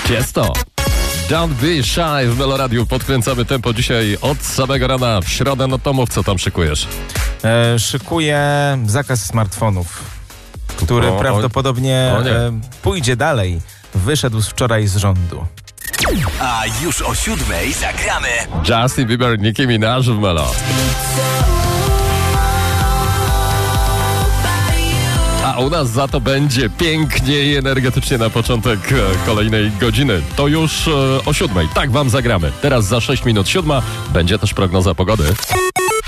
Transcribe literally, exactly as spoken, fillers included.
Tiesto. Don't be shy w Meloradiu. Podkręcamy tempo dzisiaj od samego rana. W środę, no to mów, co tam szykujesz. E, szykuję zakaz smartfonów, który O, o, prawdopodobnie o nie. e, pójdzie dalej. Wyszedł z wczoraj z rządu. A już o siódmej zagramy. Justin Bieber, Nicki Minaj w Melo. A u nas za to będzie pięknie i energetycznie na początek e, kolejnej godziny. To już e, o siódmej. Tak wam zagramy. Teraz za sześć minut siódma będzie też prognoza pogody.